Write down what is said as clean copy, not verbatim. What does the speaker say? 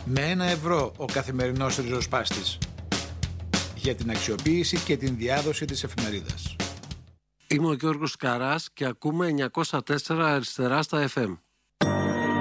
Με 1 € ο καθημερινός ριζοσπάστης. Για την αξιοποίηση και την διάδοση της εφημερίδας. Είμαι ο Γιώργος Καράς και ακούμε 904 αριστερά στα FM.